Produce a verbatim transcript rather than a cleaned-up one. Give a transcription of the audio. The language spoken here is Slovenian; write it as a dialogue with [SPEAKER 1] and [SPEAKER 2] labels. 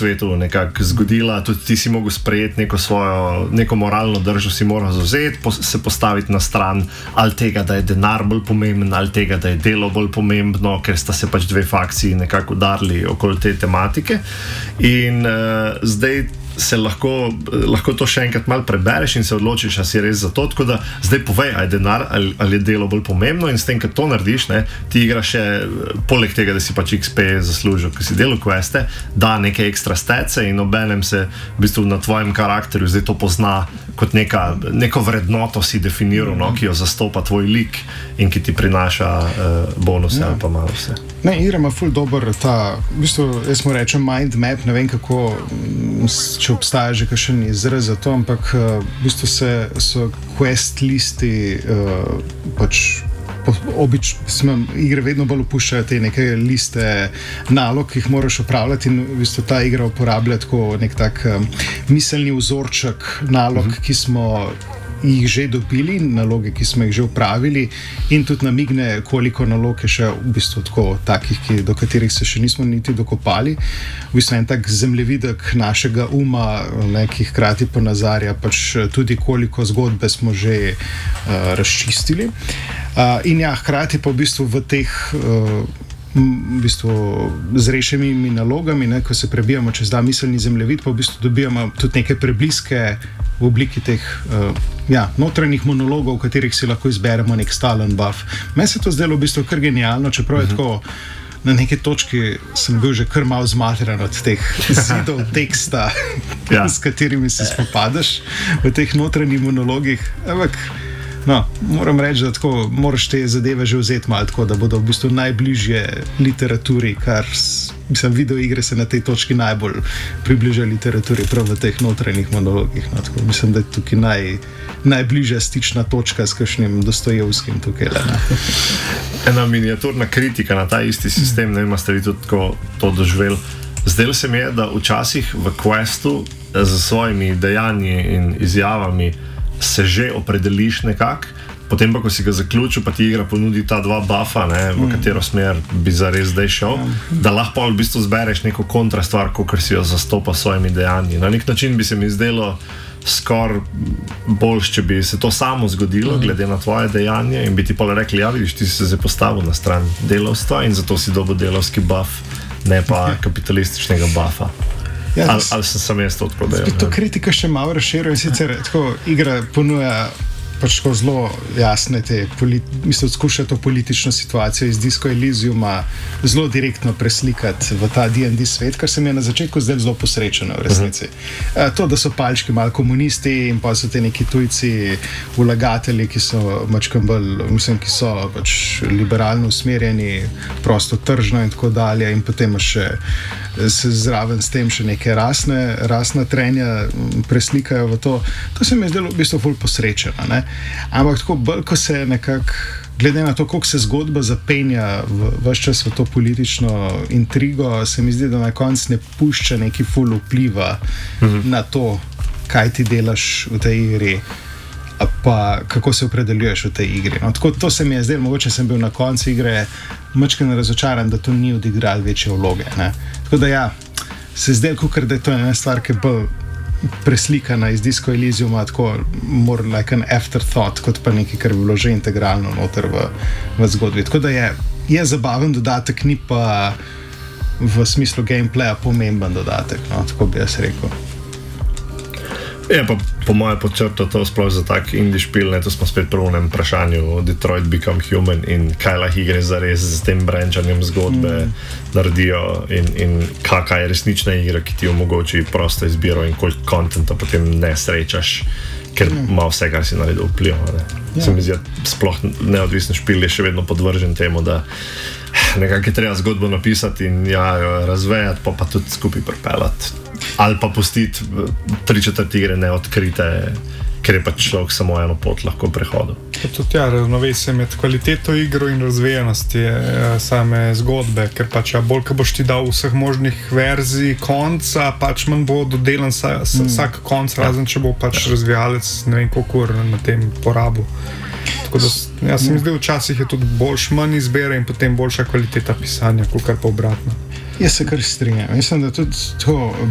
[SPEAKER 1] svetu nekako zgodila, tudi ti si mogel sprejeti neko svojo, neko moralno držo, si moral zavzeti, po, se postaviti na stran ali tega, da je denar bolj pomemben, ali tega, da je delo bolj pomembno, ker sta se pač dve fakciji nekako udarili okoli te tematike. In uh, zdaj se lahko, lahko to še enkrat malo prebereš in se odločiš, a si res za to, tako da zdaj povej, ali je denar ali, ali je delo bolj pomembno, in s tem, kad to narediš, ne, ti igraš še, poleg tega, da si pač X P zaslužil, ker si delal queste, da neke ekstra stece in obenem se v bistvu na tvojem karakterju zdaj to pozna kot neka, neko vrednoto si definiral, no, ki jo zastopa tvoj lik in ki ti prinaša uh, bonuse ja. ali pa malo vse.
[SPEAKER 2] Ne, igra ima ful dober ta, v bistvu, jaz mu rečem mind map, ne vem kako, če obstaja že kakšen izraz za to, ampak uh, v bistvu se, so quest listi uh, pač obič, sem, igre vedno bolj upuščajo te neke liste nalog, ki jih moraš opravljati, in v bistvu ta igra uporablja tako nek tak um, miselni vzorček nalog, uh-huh. ki smo jih že dobili, naloge, ki smo jih že upravili, in tudi namigne, koliko nalog je še v bistvu tako takih, ki, do katerih se še nismo niti dokopali. V bistvu en tak zemljevidek našega uma, ne, ki hkrati ponazarja pač tudi koliko zgodbe smo že uh, razčistili. Uh, in ja, hkrati pa v bistvu v teh uh, v bistvu z rešenimi nalogami, ne, ko se prebijamo čez ta miselni zemljevid, pa v bistvu dobijamo tudi neke prebliske v obliki teh uh, ja, notranjih monologov, v katerih si lahko izberemo nek stalen buff. Meni se to zdelo v bistvu kar genialno, čeprav je tako na neki točki sem bil že kar malo zmatran od teh zidov teksta, ja. s katerimi se spopadaš v teh notranjih monologih, ampak no, moram reči, da tako moraš te zadeve že vzeti malo tako, da bodo v bistvu najbližje literaturi, kar mislim, videoigre se na tej točki najbolj približajo literaturi, prav v teh notranjih monologih. No, tako, mislim, da je tukaj naj, najbližja stična točka s kakšnim Dostojevskim tukaj. Le,
[SPEAKER 1] Ena miniaturna kritika na ta isti sistem, ne vem, ste vi tudi tako to doživeli. Zdelo se mi je, da včasih v questu z svojimi dejanji in izjavami se že opredeliš nekako, potem pa, ko si ga zaključil, pa ti igra ponudi ta dva buffa, ne, v katero smer bi zares zdaj šel, da lahko v bistvu zbereš neko kontrastvar, kakor si jo zastopa s svojimi dejanji. Na nek način bi se mi zdelo skoraj boljš, če bi se to samo zgodilo, glede na tvoje dejanje, in bi ti pa rekli, ja, vidiš, ti si se zdaj postavil na stran delavstva in zato si dobil delavski buff, ne pa kapitalističnega buffa. Ja, ali, ali sem sam jaz to tako delal?
[SPEAKER 2] To kritika še malo razširja, in sicer tako igra ponuja pač tako zelo jasne te, mislim, skuša to politično situacijo iz Disco Elysiuma zelo direktno preslikati v ta D and D svet, kar se mi je na začetku zdaj zelo posrečeno v resnici. Uh-huh. To, da so palčki malo komunisti in pa so te neki tujci vlagatelji, ki so mačkam bolj, mislim, ki so pač liberalno usmerjeni, prosto tržno in tako dalje, in potem še se zraven s tem še neke rasne, rasna trenja preslikajo v to. To se mi je zdelo v bistvu ful posrečeno, ne? Ampak tako bolj, ko se nekako, glede na to, koliko se zgodba zapenja v ves čas v to politično intrigo, se mi zdi, da na koncu ne pušča neki ful vpliva mm-hmm. na to, kaj ti delaš v tej igri, pa kako se opredeljuješ v tej igri. No, tako to se mi je zdaj, mogoče sem bil na koncu igre mačken razočaran, da to ni odigral večje vloge. Ne. Tako da ja, se zdaj, kukor da je to ena stvar, ki je bolj preslikana iz Disco Elysiuma, tako more like an afterthought, kot pa nekaj, kar bi bilo že integralno noter v, v zgodbi. Tako da je, je zabaven dodatek, ni pa v smislu gameplaya pomemben dodatek, no, tako bi jaz rekel.
[SPEAKER 1] Je pa po moje podčrto to sploh za tak indie špil, ne, to smo spet prvo v vprašanju Detroit Become Human in kaj lahko igre zares z tem brančanjem zgodbe mm. naredijo in, in kakaj je resnična igra, ki ti omogoči prosto izbiro in koliko kontenta potem ne srečaš, ker mm. ima vse, kar si naredil vpliv. Ja. Se mi zdi, sploh neodvisen špil je še vedno podvržen temu, da nekako je treba zgodbo napisati in ja, jo razvejati, pa pa tudi skupaj pripeljati. Ali pa pustiti tri četrt igre neodkrite, ker je pač človek samo eno pot lahko prehodil.
[SPEAKER 3] Tudi ja, ravnovesje med kvaliteto igro in razvejanosti same zgodbe, ker pač ja, bolj, ko boš ti dal vseh možnih verzij konca, pač manj bo dodelan sa, sa, mm. vsak konc, razen če bo pač ja. razvijalec ne vem koliko ur na tem porabu. Tako da, ja, se mi zdi, včasih je tudi boljš manj izbere in potem boljša kvaliteta pisanja, kakor pa obratno.
[SPEAKER 2] Jaz se kar strinjam. Mislim, da tudi to